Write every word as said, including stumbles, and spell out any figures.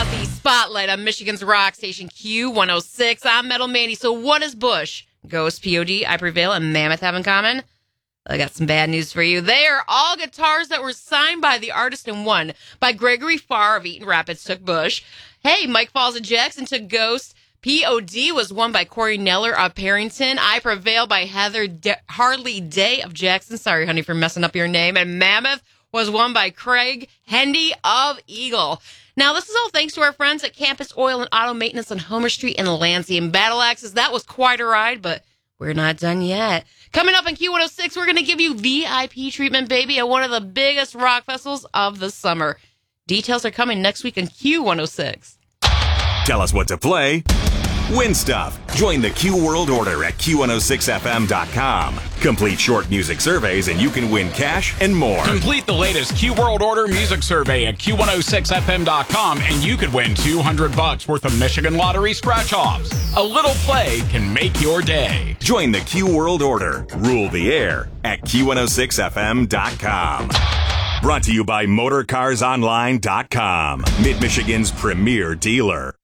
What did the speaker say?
got the spotlight on Michigan's rock station Q one oh six. I'm Metal Mandy. So what does Bush, Ghost, P O D, I Prevail, and Mammoth have in common? I got some bad news for you. They are all guitars that were signed by the artist and won by Gregory Farr of Eaton Rapids took Bush. Hey, Mike Falls of Jackson took Ghost. P O D was won by Corey Neller of Parrington. I Prevail by Heather De- Harley Day of Jackson. Sorry, honey, for messing up your name. And Mammoth was won by Craig Hendy of Eagle. Now, this is all thanks to our friends at Campus Oil and Auto Maintenance on Homer Street in Lansing. And Battle Axes, that was quite a ride, but we're not done yet. Coming up in Q one oh six, we're going to give you V I P treatment, baby, at one of the biggest rock festivals of the summer. Details are coming next week in Q one oh six. Tell us what to play. Win stuff. Join the Q World Order at Q one oh six F M dot com. Complete short music surveys and you can win cash and more. Complete the latest Q World Order music survey at Q one oh six F M dot com and you could win two hundred bucks worth of Michigan Lottery scratch-offs. A little play can make your day. Join the Q World Order. Rule the air at Q one oh six F M dot com. Brought to you by Motor Cars Online dot com, Mid-Michigan's premier dealer.